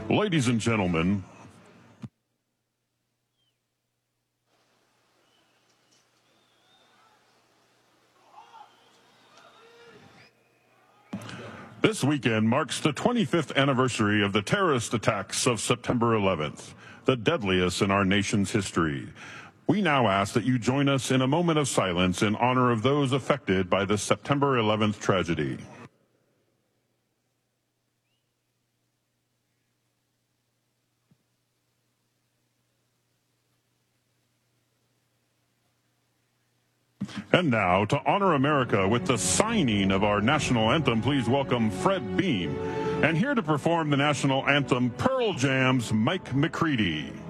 Ladies and gentlemen, this weekend marks the 25th anniversary of the terrorist attacks of September 11th, the deadliest in our nation's history. We now ask that you join us in a moment of silence in honor of those affected by the September 11th tragedy. And now, to honor America with the signing of our national anthem, please welcome Fred Beam. And here to perform the national anthem, Pearl Jam's Mike McCready.